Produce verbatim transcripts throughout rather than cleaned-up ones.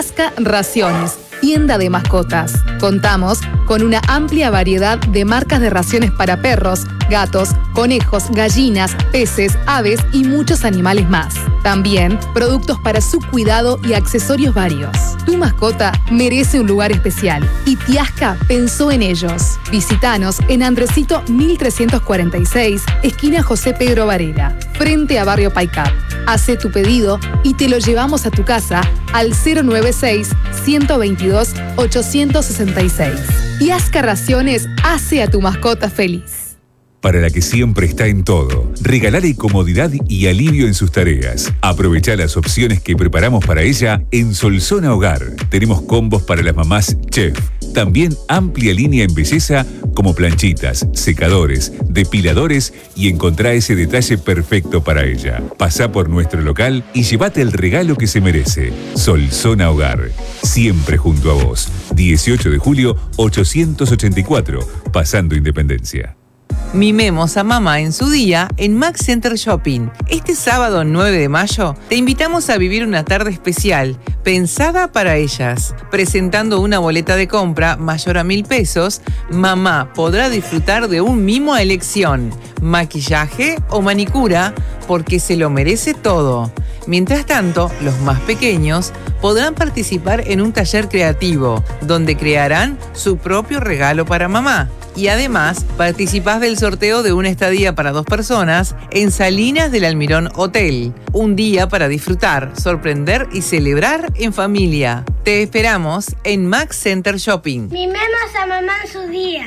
Asca Raciones, tienda de mascotas. Contamos con una amplia variedad de marcas de raciones para perros, gatos, conejos, gallinas, peces, aves y muchos animales más. También productos para su cuidado y accesorios varios. Tu mascota merece un lugar especial y Tiasca pensó en ellos. Visítanos en Andresito mil trescientos cuarenta y seis, esquina José Pedro Varela, frente a Barrio Paicap. Hacé tu pedido y te lo llevamos a tu casa al cero nueve seis, uno dos dos, ocho seis seis. Tiasca Raciones hace a tu mascota feliz. Para la que siempre está en todo, regalarle comodidad y alivio en sus tareas. Aprovecha las opciones que preparamos para ella en Solsona Hogar. Tenemos combos para las mamás chef. También amplia línea en belleza como planchitas, secadores, depiladores y encontrá ese detalle perfecto para ella. Pasá por nuestro local y llévate el regalo que se merece. Solsona Hogar, siempre junto a vos. dieciocho de julio, ochocientos ochenta y cuatro, pasando Independencia. Mimemos a mamá en su día en Max Center Shopping. Este sábado nueve de mayo te invitamos a vivir una tarde especial pensada para ellas. Presentando una boleta de compra mayor a mil pesos, mamá podrá disfrutar de un mimo a elección, maquillaje o manicura, porque se lo merece todo. Mientras tanto, los más pequeños podrán participar en un taller creativo, donde crearán su propio regalo para mamá. Y además, participás del sorteo de una estadía para dos personas en Salinas del Almirón Hotel. Un día para disfrutar, sorprender y celebrar en familia. Te esperamos en Max Center Shopping. Mimemos a mamá en su día.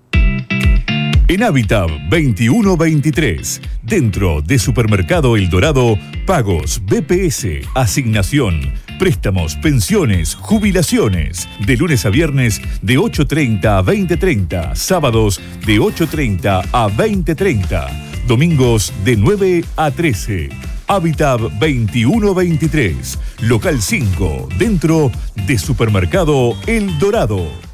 En Habitat veintiuno veintitrés, dentro de Supermercado El Dorado, pagos, B P S, asignación, préstamos, pensiones, jubilaciones. De lunes a viernes de ocho treinta a veinte treinta, sábados de ocho treinta a veinte treinta, domingos de nueve a trece. Habitat veintiuno veintitrés, local cinco, dentro de Supermercado El Dorado.